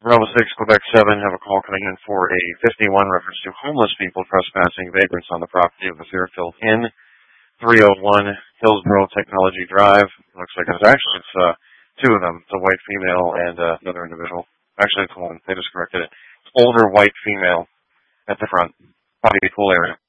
Bravo 6, Quebec 7, have a call coming in for a 51 reference to homeless people trespassing vagrants on the property of the Fairfield Inn, 301 Hillsborough Technology Drive. Looks like it's two of them. It's a white female and another individual. Actually, it's one. They just corrected it. Older white female at the front. Probably a cool area.